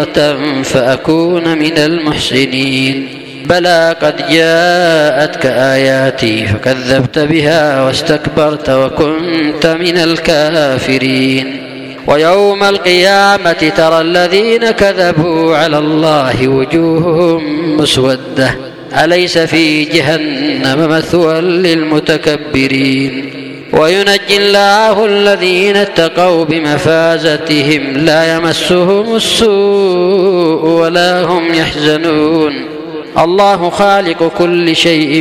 فأكون من المحسنين. بلى قد جاءتك آياتي فكذبت بها واستكبرت وكنت من الكافرين. ويوم القيامة ترى الذين كذبوا على الله وجوههم مسودة أليس في جهنم مثوى للمتكبرين. وينجي الله الذين اتقوا بمفازتهم لا يمسهم السوء ولا هم يحزنون. الله خالق كل شيء